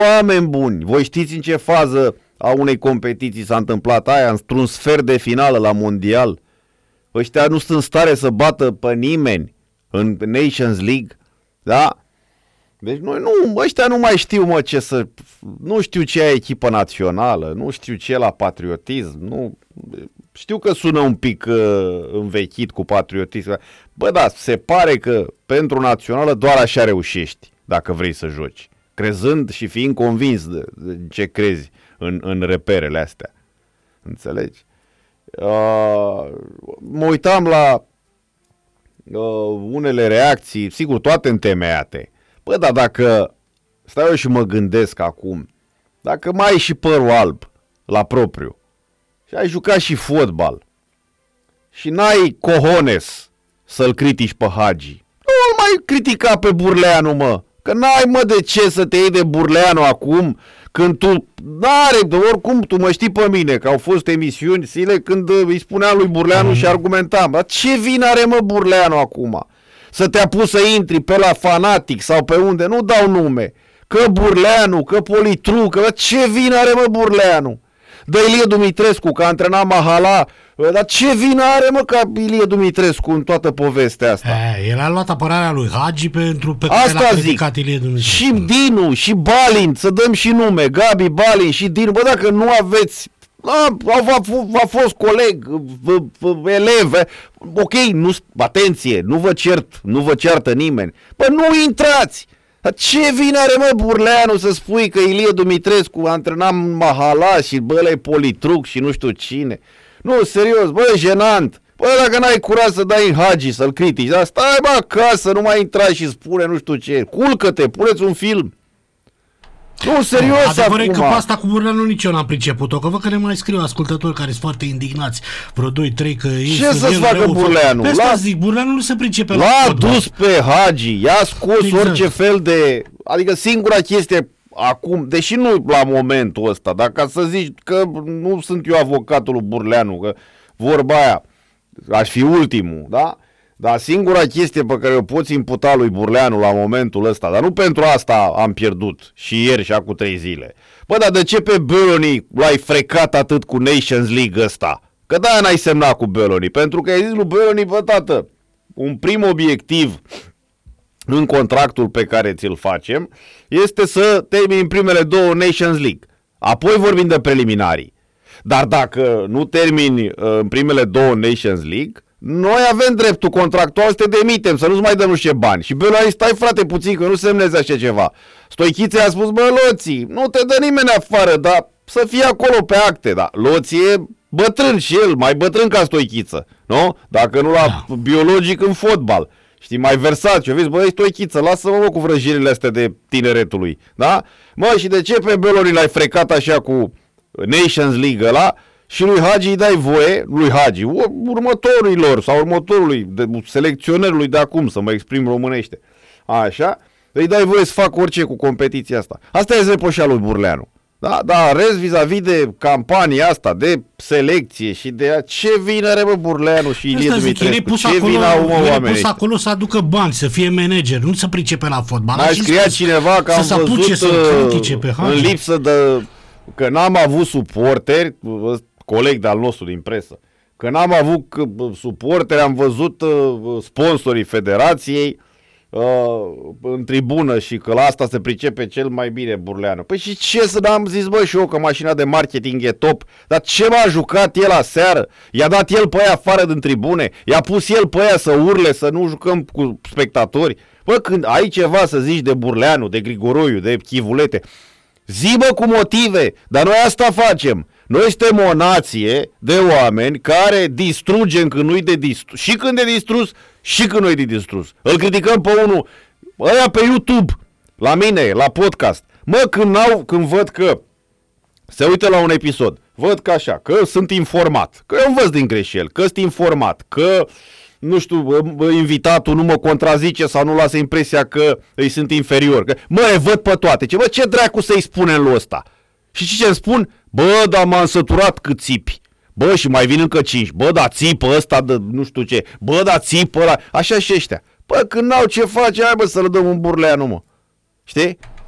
Oameni buni, voi știți în ce fază a unei competiții s-a întâmplat aia, într-un sfert de finală la mondial? Ăștia nu sunt în stare să bată pe nimeni în Nations League, da? Deci ăștia nu mai știu, nu știu ce e echipă națională, nu știu ce e la patriotism, știu că sună un pic învechit cu patriotism. Bă, da, se pare că pentru națională doar așa reușești, dacă vrei să joci, crezând și fiind convins de ce crezi în reperele astea. Înțelegi? Mă uitam la unele reacții, sigur, toate întemeiate. Bă, dar dacă stau eu și mă gândesc acum, dacă mai ai și părul alb la propriu și ai jucat și fotbal și n-ai cojones să-l critici pe Hagi, nu mai critica pe Burleanu, mă, că n-ai, mă, de ce să te iei de Burleanu acum, când tu oricum tu mă știi pe mine, că au fost emisiuni zile când îi spuneam lui Burleanu și argumentam, dar ce vină are, mă, Burleanu acum? Să te-a pus să intri pe la Fanatic sau pe unde, nu dau nume, că Burleanu, că Politru, că ce vină are, mă, Burleanu? Dă Ilie Dumitrescu, că a antrenat Mahala, dar ce vină are, mă, ca Ilie Dumitrescu în toată povestea asta? El a luat apărarea lui Hagi pe care l-a criticat Ilie Dumitrescu. Și Dinu, și Balin, să dăm și nume, Gabi, Balin și Dinu, bă, dacă nu aveți... A fost coleg, elev, ok, atenție, nu vă ceartă nimeni. Bă, nu intrați! Dar ce vine are, mă, Burleanu să spui că Ilie Dumitrescu antrenam Mahala și bă, ăla-i Politruc și nu știu cine? Nu, serios, bă, e jenant. Bă, dacă n-ai curaj să dai în Hagi, să-l critici, dar stai, bă, acasă, nu mai intra și spune nu știu ce. Culcă-te, puneți un film. Nu, serios, adevărul acum. Că pe asta cu Burleanu nici eu n-am priceput-o, că văd că ne mai scriu ascultători care sunt foarte indignați, vreo 2-3, că ei ce să-ți facă Burleanu? Pe asta zic, Burleanu nu se pricepe la l-a fotbal. dus pe Hagi, i-a scos orice fel de... Adică singura chestie acum, deși nu la momentul ăsta, dar ca să zici că nu sunt eu avocatul lui Burleanu, că vorba aia, aș fi ultimul, da? Dar singura chestie pe care o poți imputa lui Burleanu la momentul ăsta, dar nu pentru asta am pierdut și ieri și acum 3 zile. Bă, dar de ce pe Belloni l-ai frecat atât cu Nations League ăsta? Că de-aia n-ai semnat cu Belloni, pentru că ai zis lui Belloni, bă, tată, un prim obiectiv în contractul pe care ți-l facem este să termini primele 2 Nations League. Apoi vorbim de preliminarii. Dar dacă nu termini în primele 2 Nations League, noi avem dreptul contractual să te demitem, să nu-ți mai dăm nu știu ce bani. Și Belloni, stai frate puțin, că nu semnezi așa ceva. Stoichițe a spus, bă, Loții, nu te dă nimeni afară, dar să fie acolo pe acte. Da, Loții e bătrân și el, mai bătrân ca Stoichiță, nu? Dacă nu la biologic în fotbal. Știi, mai versat, și-o vezi, bă, Stoichiță, lasă-mă, mă, cu vrăjirile astea de tineretului, da? Mă, și de ce pe Belloni l-ai frecat așa cu Nations League ăla și lui Hagi îi dai voie, lui Hagi, următorilor sau următorului, selecționerului de acum, să mă exprim românește, așa, îi dai voie să facă orice cu competiția asta. Asta e reproșa lui Burleanu. Da, da, rest vis-a-vis de campania asta, de selecție și de ce vine are, bă, Burleanu și Ilie Dumitrescu, ce vine au oamenii ăștia? Acolo să aducă bani, să fie manager, nu să pricepe la fotbal. Mai scria cineva că am văzut în lipsă de... că n-am avut suporteri, coleg de-al nostru din presă, că n-am avut suporteri, am văzut sponsorii federației în tribună și că la asta se pricepe cel mai bine Burleanu. Păi și ce să n-am zis, bă, și eu că mașina de marketing e top, dar ce m-a jucat el aseară? I-a dat el pe aia afară din tribune? I-a pus el pe aia să urle, să nu jucăm cu spectatori? Bă, când ai ceva să zici de Burleanu, de Grigoroiu, de Chivulete, zi, bă, cu motive, dar noi asta facem. Noi suntem o nație de oameni care distrugem când nu-i de distrus. Și când e distrus, și când nu-i de distrus. Îl criticăm pe unul, ăia pe YouTube, la mine, la podcast. Mă, când văd că se uită la un episod, văd că așa, că sunt informat, că eu învăț din greșeli, că sunt informat, că, nu știu, invitatul nu mă contrazice sau nu lasă impresia că îi sunt inferior. Că, mă, le văd pe toate. Bă, ce dracu să-i spunem lui ăsta? Și ce îmi spun? Bă, dar m-am săturat cât țipi. Bă, și mai vin încă 5. Bă, da, țipă ăsta de nu știu ce. Bă, da, țipă ăla. Așa și ăștia. Bă, când n-au ce face, hai, bă, să le dăm un Burleanu, mă. Știi?